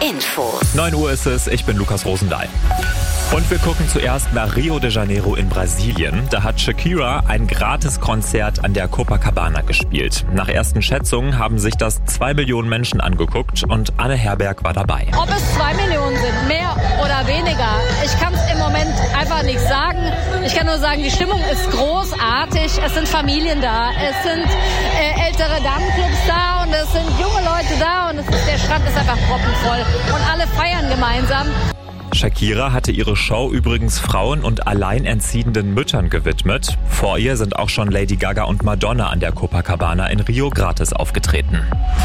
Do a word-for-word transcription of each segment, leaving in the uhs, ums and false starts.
Infos. neun Uhr ist es, ich bin Lukas Rosendahl. Und wir gucken zuerst nach Rio de Janeiro in Brasilien. Da hat Shakira ein Gratiskonzert an der Copacabana gespielt. Nach ersten Schätzungen haben sich das zwei Millionen Menschen angeguckt und Anne Herberg war dabei. Ob es zwei Millionen sind, mehr oder weniger, ich kann es im Moment einfach nicht sagen. Ich kann nur sagen, die Stimmung ist großartig. Es sind Familien da, es sind äh, ältere Damenclubs da und es sind junge Leute da und es ist, der Strand ist einfach proppenvoll und alle feiern gemeinsam. Shakira hatte ihre Show übrigens Frauen und alleinerziehenden Müttern gewidmet. Vor ihr sind auch schon Lady Gaga und Madonna an der Copacabana in Rio gratis aufgetreten.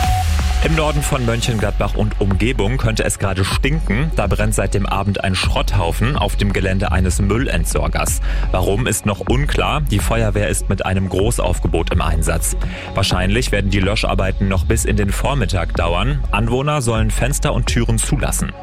Im Norden von Mönchengladbach und Umgebung könnte es gerade stinken. Da brennt seit dem Abend ein Schrotthaufen auf dem Gelände eines Müllentsorgers. Warum, ist noch unklar. Die Feuerwehr ist mit einem Großaufgebot im Einsatz. Wahrscheinlich werden die Löscharbeiten noch bis in den Vormittag dauern. Anwohner sollen Fenster und Türen zulassen.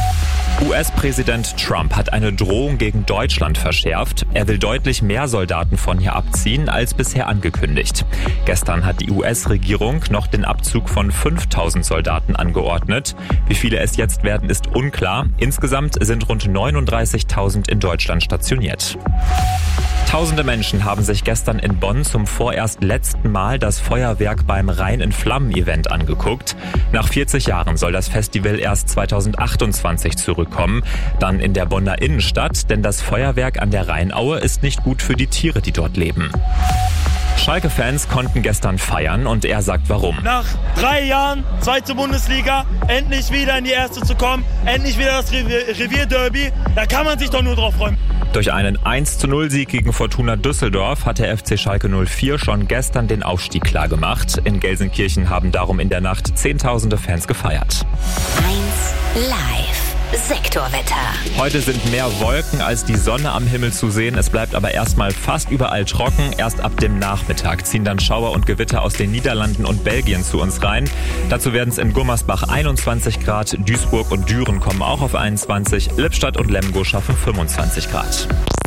U S-Präsident Trump hat eine Drohung gegen Deutschland verschärft. Er will deutlich mehr Soldaten von hier abziehen als bisher angekündigt. Gestern hat die U S-Regierung noch den Abzug von fünftausend Soldaten angeordnet. Wie viele es jetzt werden, ist unklar. Insgesamt sind rund neununddreißigtausend in Deutschland stationiert. Tausende Menschen haben sich gestern in Bonn zum vorerst letzten Mal das Feuerwerk beim Rhein in Flammen-Event angeguckt. Nach vierzig Jahren soll das Festival erst zweitausendachtundzwanzig zurückkommen. Dann in der Bonner Innenstadt, denn das Feuerwerk an der Rheinaue ist nicht gut für die Tiere, die dort leben. Schalke-Fans konnten gestern feiern und er sagt warum. Nach drei Jahren, zweite Bundesliga, endlich wieder in die erste zu kommen, endlich wieder das Revier- Revierderby, da kann man sich doch nur drauf freuen. Durch einen eins zu null Sieg gegen Fortuna Düsseldorf hat der F C Schalke null vier schon gestern den Aufstieg klargemacht. In Gelsenkirchen haben darum in der Nacht Zehntausende Fans gefeiert. eins live. Sektorwetter. Heute sind mehr Wolken als die Sonne am Himmel zu sehen. Es bleibt aber erstmal fast überall trocken. Erst ab dem Nachmittag ziehen dann Schauer und Gewitter aus den Niederlanden und Belgien zu uns rein. Dazu werden es in Gummersbach einundzwanzig Grad, Duisburg und Düren kommen auch auf einundzwanzig, Lippstadt und Lemgo schaffen fünfundzwanzig Grad.